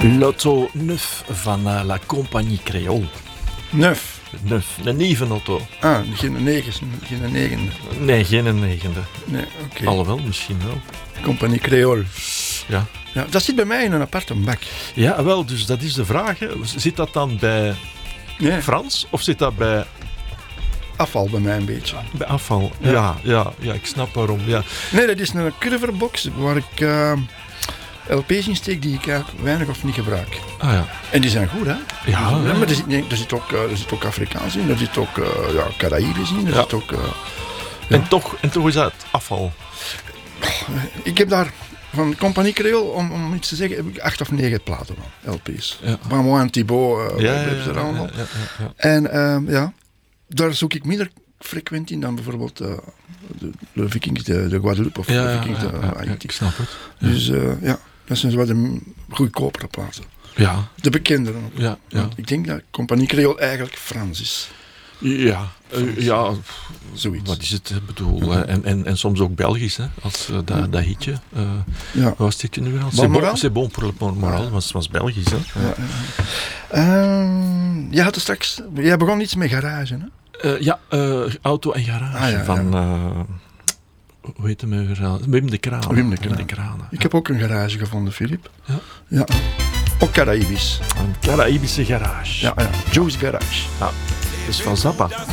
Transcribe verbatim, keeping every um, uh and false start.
L'auto neuf van uh, La Compagnie Créole. Neuf. Neuf, een nieuwe auto. Ah, geen negen, geen negende. Nee, geen negende. Nee, oké. Okay. Alhoewel, misschien wel. Compagnie Créole. Ja. Ja. Dat zit bij mij in een aparte bak. Ja, wel, dus dat is de vraag. Hè. Zit dat dan bij nee. Frans of zit dat bij... Afval bij mij een beetje. Bij afval, ja, ja, ja, ja ik snap waarom. Ja. Nee, dat is een curverbox waar ik uh, L P's in steek die ik eigenlijk weinig of niet gebruik. Ah ja. En die zijn goed, hè? Ja. ja maar er zit, nee, er, zit ook, uh, er zit ook Afrikaans in, er zit ook uh, ja, Caraïbes in, er ja. zit ook... Uh, en, ja. toch, en toch is dat afval? Ik heb daar van Compagnie Créole, om, om iets te zeggen, heb ik acht of negen platen van, L P's. Ja. Bambo en Thibaut, uh, ja, ja, ja, ja, ja, allemaal. ja, ja, ja. En uh, ja, daar zoek ik minder frequent in dan bijvoorbeeld uh, de, de Vikings, de, de Guadeloupe of ja, de Vikings, ja, de ja, Haiti. ja, ik snap het. Ja. Dus uh, ja, dat zijn zo de goedkopere platen. Ja. De bekendere ook. Ja, ja. Ik denk dat Compagnie Créole eigenlijk Frans is. Ja, uh, ja, zoiets. Wat is het? Ik bedoel, ja. en, en, en soms ook Belgisch, hè? Als uh, dat, dat hitje. Uh, ja. Wat was dit nu weer? C'est bon, c'est bon pour le bon moral, was, was Belgisch, hè? Ja. Ja. Uh, je had er straks, jij begon iets met garage, hè? Uh, ja, uh, auto en garage ah, ja, van, ja. Uh, hoe heet hem? Wim de Kraan. Wim de Kraan. Wim de Kraan Ik ja. heb ook een garage gevonden, Filip. Ja. Ja. Ook Caraïbisch. Een Caraïbische garage. Ja, ja. Joe's Garage. Ja. Dat is van Zappa.